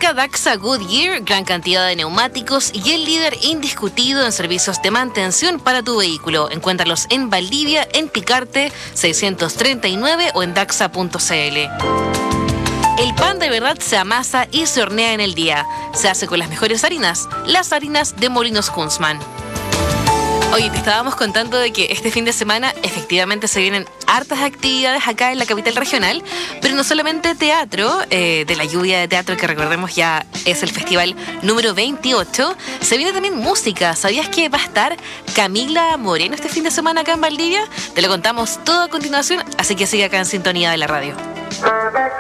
Marca Daxa Goodyear, gran cantidad de neumáticos y el líder indiscutido en servicios de mantención para tu vehículo. Encuéntralos en Valdivia, en Picarte 639 o en daxa.cl. El pan de verdad se amasa y se hornea en el día. Se hace con las mejores harinas, las harinas de Molinos Huntsman. Oye, te estábamos contando de que este fin de semana efectivamente se vienen hartas actividades acá en la capital regional, pero no solamente teatro, de la lluvia de teatro que recordemos ya es el festival número 28, se viene también música. ¿Sabías que va a estar Camila Moreno este fin de semana acá en Valdivia? Te lo contamos todo a continuación, así que sigue acá en sintonía de la radio.